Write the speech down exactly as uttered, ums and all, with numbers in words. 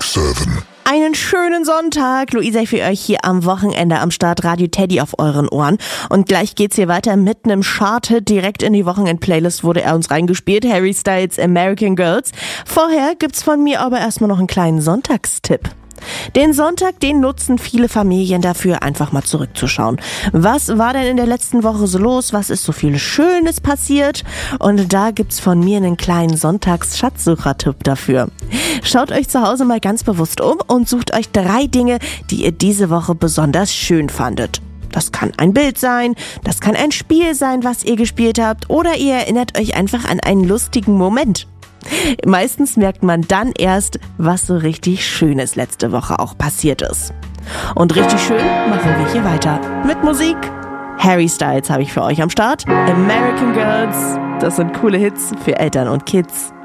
sieben. Einen schönen Sonntag. Luisa für euch hier am Wochenende am Start. Radio Teddy auf euren Ohren. Und gleich geht's hier weiter mit einem Chart-Hit. Direkt in die Wochenend-Playlist wurde er uns reingespielt. Harry Styles, American Girls. Vorher gibt's von mir aber erstmal noch einen kleinen Sonntagstipp. Den Sonntag, den nutzen viele Familien dafür, einfach mal zurückzuschauen. Was war denn in der letzten Woche so los? Was ist so viel Schönes passiert? Und da gibt's von mir einen kleinen Sonntags-Schatzsucher-Tipp dafür. Schaut euch zu Hause mal ganz bewusst um und sucht euch drei Dinge, die ihr diese Woche besonders schön fandet. Das kann ein Bild sein, das kann ein Spiel sein, was ihr gespielt habt, oder ihr erinnert euch einfach an einen lustigen Moment. Meistens merkt man dann erst, was so richtig Schönes letzte Woche auch passiert ist. Und richtig schön machen wir hier weiter mit Musik. Harry Styles habe ich für euch am Start. American Girls, das sind coole Hits für Eltern und Kids.